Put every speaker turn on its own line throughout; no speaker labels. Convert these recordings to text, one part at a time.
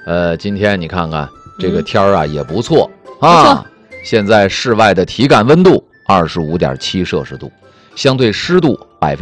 今天你看看这个天儿啊，也不错啊。现在室外的体感温度25.7摄氏度，相对湿度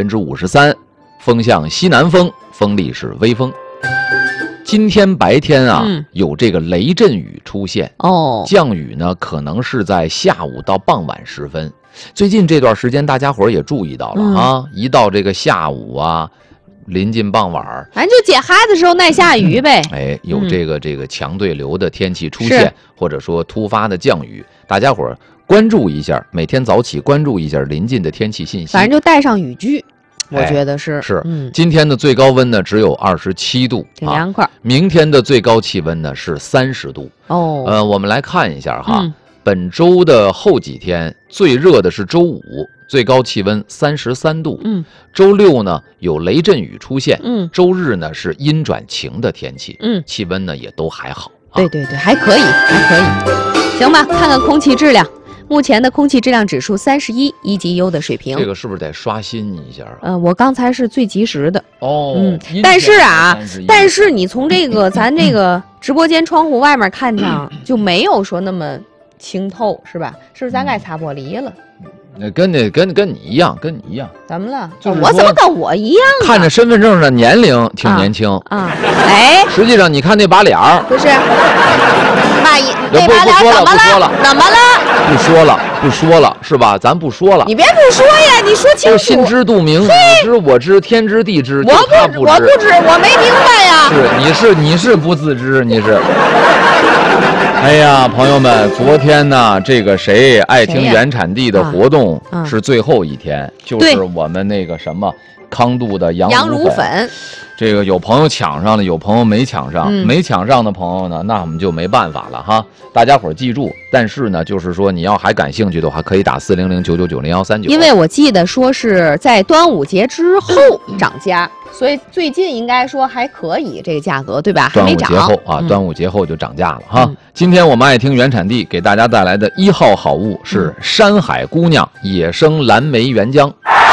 53%，风向西南风，风力是微风。今天白天啊，有这个雷阵雨出现哦，降雨呢可能是在下午到傍晚时分。最近这段时间，大家伙儿也注意到了啊，一到这个下午啊，临近傍晚，
反正就解嗨的时候耐下雨呗。
有这个强对流的天气出现，或者说突发的降雨，大家伙儿关注一下，每天早起关注一下临近的天气信息。
反正就带上雨具。我觉得是。
今天的最高温呢只有27度，
挺凉快。
明天的最高气温呢是30度。哦，我们来看一下哈，本周的后几天最热的是周五，最高气温33度。周六呢有雷阵雨出现。周日呢是阴转晴的天气。气温呢也都还好。
对，还可以，还可以。行吧，看看空气质量。目前的空气质量指数31，一级优的水平。
这个是不是得刷新一下
啊？我刚才是最及时的
哦。
但是你从咱这个直播间窗户外面看上就没有说那么清透，是吧？是不是咱该擦玻璃了？
跟你一样，跟你一样。
怎么了？我怎么跟我一样啊？
看着身份证上的年龄挺年轻
啊。
实际上你看那把脸儿，
不是。那把脸怎么了？怎么了？
不说了，是吧？咱不说了。
你别不说呀，你说清楚。
心知肚明，你知我知，天知地知。
我不知，我没明白呀。
你是不自知，你是。哎呀，朋友们，昨天呢，这个爱听原产地的活动是最后一天，就是我们那个什么康度的羊乳粉。这个有朋友抢上了，有朋友没抢上。没抢上的朋友呢，那我们就没办法了哈。大家伙儿记住，但是呢，就是说你要还感兴趣的话，可以打40099901139。
因为我记得说是在端午节之后涨价，所以最近应该说还可以这个价格，对吧？
端午节后啊，端午节后就涨价了哈。今天我们爱听原产地给大家带来的1号好物是山海姑娘野生蓝莓原浆。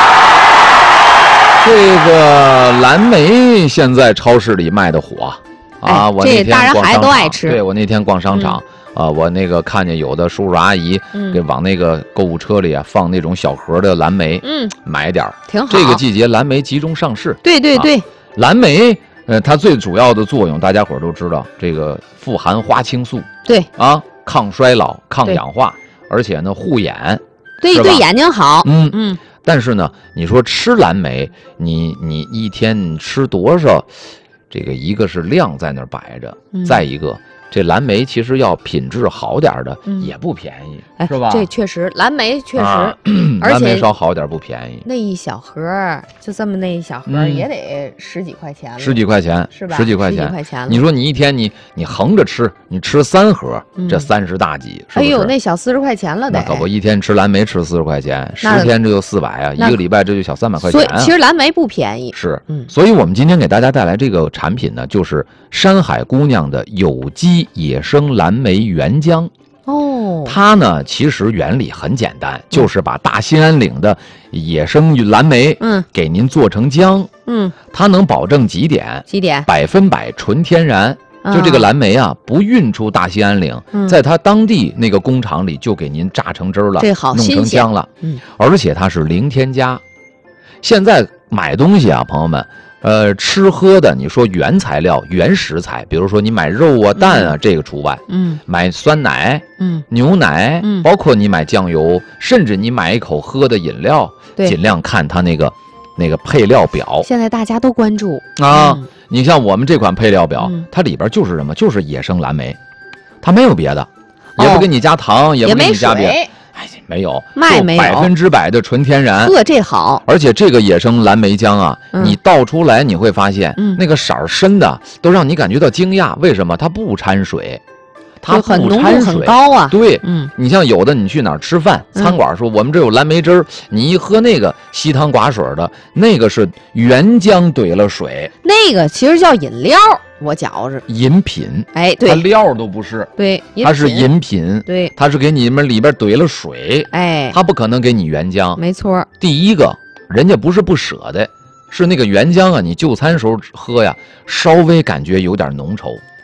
这个蓝莓现在超市里卖的火啊！我那天
大人孩子都爱吃。
对，我那天逛商场我那个看见有的叔叔阿姨给往那个购物车里放那种小盒的蓝莓，买点儿
挺好。
这个季节蓝莓集中上市。
对，
蓝莓它最主要的作用大家伙儿都知道，这个富含花青素，
对啊，
抗衰老、抗氧化，而且呢护眼，
对眼睛好。
但是呢，你说吃蓝莓，你一天你吃多少？这个一个是量在那儿摆着，再一个这蓝莓其实要品质好点的也不便宜，是吧？
这确实，蓝莓确实，而且
蓝莓稍好点不便宜。
那一小盒就这么那一小盒也得10几块钱了
，10几块钱
是吧？10
几块钱了。你说你一天你横着吃，你吃3盒，这30大几，是不是？
哎呦，那小40块钱了得。
那可不，一天吃蓝莓吃40块钱，10天这就400啊，1个礼拜这就小300块钱。
所以其实蓝莓不便宜。
是，所以我们今天给大家带来这个产品呢，就是山海姑娘的有机野生蓝莓原浆。它呢其实原理很简单，就是把大兴安岭的野生蓝莓给您做成浆。它能保证几点？100%纯天然。就这个蓝莓啊，不运出大兴安岭，在它当地那个工厂里就给您榨成汁了，弄成浆了。而且它是零添加。现在买东西啊，朋友们，吃喝的，你说原材料、原食材，比如说你买肉啊、蛋啊，这个除外。买酸奶、牛奶，包括你买酱油，甚至你买一口喝的饮料，尽量看它那个配料表。
现在大家都关注
啊。你像我们这款配料表，它里边就是什么？就是野生蓝莓，它没有别的，也不给你加糖，也不给你加别的。没有，就100%的纯天然。
这好。
而且这个野生蓝莓浆啊，你倒出来你会发现，那个色儿深的都让你感觉到惊讶。为什么？它不掺水。它
很浓度很高啊。
对，你像有的你去哪儿吃饭，餐馆说我们这有蓝莓汁儿，你一喝那个稀汤寡水的，那个是原浆兑了水，
那个其实叫饮料，我觉着
饮品。
对，
它料都不是，
对，
它是饮品，
对，
它是给你们里边兑了水，它不可能给你原浆，
没错。
第一个，人家不是不舍得，是那个原浆啊，你就餐时候喝呀，稍微感觉有点浓稠。